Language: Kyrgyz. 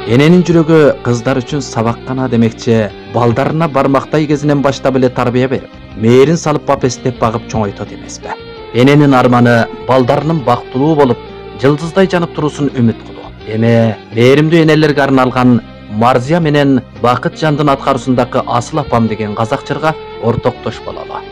Эненин жүрөгү кыздар үчүн сабак гана демекчи, балдарына бармактай кезинен баштап эле тарбия берип, мээрин салып бапестеп багып чоңойтот эмеспи? Эненин арманы балдарынын бактылуу болуп, жылдыздай жанып туруусун үмүт кылуу. Эми мээримдүү энелерге арналган Марзия менен Бакыт Жандын аткаруусундагы Асыл апам деген казак жырга ортоктош бололу.